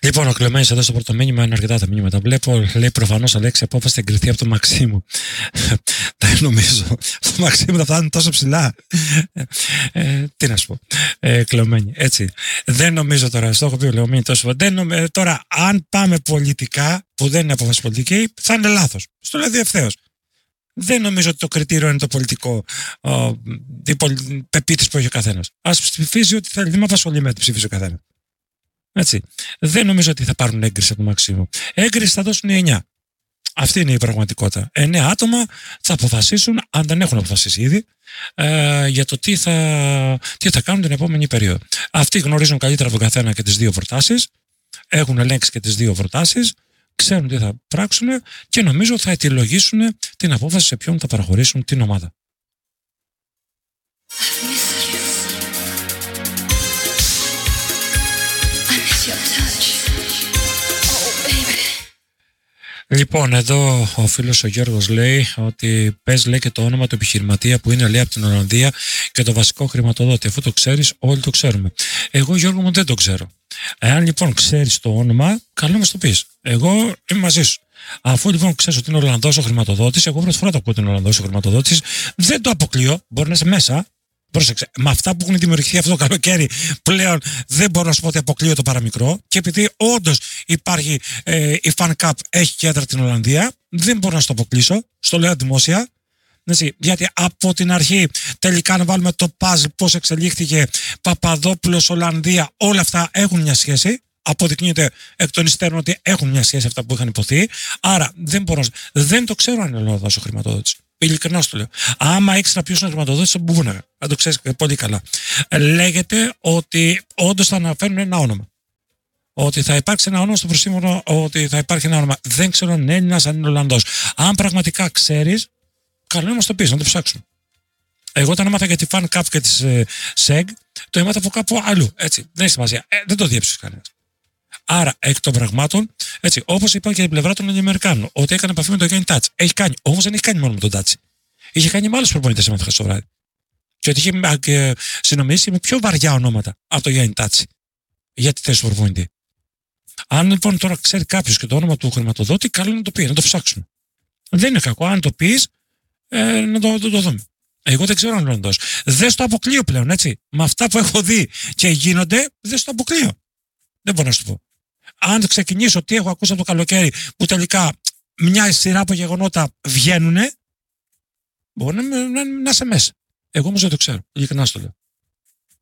Λοιπόν, ο Κλεμένης εδώ στο πρώτο μήνυμα, είναι αρκετά τα μήνυματα. Βλέπω, λέει προφανώς Αλέξη, απόφαση θα εγκριθεί από το Μαξίμου. Δεν νομίζω. Το Μαξίμου θα φτάνει τόσο ψηλά. Τι να σου πω. Κλεμένη, έτσι. Δεν νομίζω τώρα, στο έχω πει ο Λεωμήνη τόσο. Τώρα, αν πάμε πολιτικά, που δεν είναι απόφαση πολιτική, θα είναι λάθος. Στο λέω ευθέως. Δεν νομίζω ότι το κριτήριο είναι το πολιτικό, η πεποίθηση που έχει ο καθένας. Ας ψηφίζει ότι θέλει, δεν με απασχολεί με τι ψηφίζει ο καθένας. Έτσι. Δεν νομίζω ότι θα πάρουν έγκριση από το Μαξίμου. Έγκριση θα δώσουν οι 9. Αυτή είναι η πραγματικότητα. 9 άτομα θα αποφασίσουν, αν δεν έχουν αποφασίσει ήδη, για το τι θα κάνουν την επόμενη περίοδο. Αυτοί γνωρίζουν καλύτερα από τον καθένα και τις δύο προτάσεις, έχουν ελέγξει και τις δύο προτάσεις, ξέρουν τι θα πράξουν και νομίζω θα αιτιολογήσουν την απόφαση σε ποιον θα παραχωρήσουν την ομάδα. Λοιπόν, εδώ ο φίλος ο Γιώργος λέει ότι πες, λέει, και το όνομα του επιχειρηματία που είναι, λέει, από την Ολλανδία και το βασικό χρηματοδότη. Αφού το ξέρεις, όλοι το ξέρουμε. Εγώ, Γιώργο μου, δεν το ξέρω. Εάν λοιπόν ξέρεις το όνομα, καλό μας το πεις. Εγώ είμαι μαζί σου. Αφού λοιπόν ξέρεις ότι είναι Ολλανδός ο χρηματοδότης, εγώ πρώτη φορά το ακούω ότι είναι Ολλανδός ο χρηματοδότης, δεν το αποκλείω, μπορεί να είσαι μέσα. Πρόσεξε, με αυτά που έχουν δημιουργηθεί αυτό το καλοκαίρι, πλέον δεν μπορώ να σου πω ότι αποκλείω το παραμικρό. Και επειδή όντως υπάρχει η Fan Cup, έχει κέντρα στην Ολλανδία, δεν μπορώ να σου το αποκλείσω. Στο λέω δημόσια. Έτσι, γιατί από την αρχή τελικά να βάλουμε το puzzle, πώς εξελίχθηκε Παπαδόπουλος, Ολλανδία, όλα αυτά έχουν μια σχέση. Αποδεικνύεται εκ των υστέρων ότι έχουν μια σχέση αυτά που είχαν υποθεί. Άρα δεν το ξέρω αν είναι Ολλανδός ο χρηματοδότης. Ειλικρινά το λέω. Άμα ήξερα ποιος είναι ο χρηματοδότης, θα μπούναγα. Αν το ξέρεις πολύ καλά. Λέγεται ότι όντως θα αναφέρουν ένα όνομα. Ότι θα υπάρξει ένα όνομα στο προσήμωνο, ότι θα υπάρχει ένα όνομα. Δεν ξέρω αν είναι Έλληνας, αν είναι Ολλανδός. Αν πραγματικά ξέρεις, καλό να μας το πεις, να το ψάξουμε. Εγώ όταν έμαθα για τη Fan Cup και τη SEG, το έμαθα από κάπου αλλού. Έτσι. Δεν έχει σημασία. Δεν το διέψεις κανένας. Άρα, εκ των πραγμάτων, έτσι, όπως είπα και την πλευρά των Αμερικάνων, ότι έκανε επαφή με τον Γιάννη Τάτσι. Έχει κάνει. Όμως δεν έχει κάνει μόνο με τον Τάτσι. Είχε κάνει με άλλους προπονητές έμαθα στο βράδυ. Και ότι είχε συνομιλήσει με πιο βαριά ονόματα από τον Γιάννη Τάτσι για τη θέση του προπονητή. Αν λοιπόν τώρα ξέρει κάποιος και το όνομα του χρηματοδότη, καλό είναι να το πει, να το ψάξουμε. Δεν είναι κακό. Αν το πεις, να το δούμε. Εγώ δεν ξέρω αν είναι όντως. Δεν στο αποκλείω πλέον, έτσι. Με αυτά που έχω δει και γίνονται, δεν στο αποκλείω. Δεν μπορώ να σου πω. Αν ξεκινήσω τι έχω ακούσει από το καλοκαίρι, που τελικά μια σειρά από γεγονότα βγαίνουνε, μπορεί να είσαι μέσα. Εγώ όμως δεν το ξέρω. Ειλικρινά στο λέω.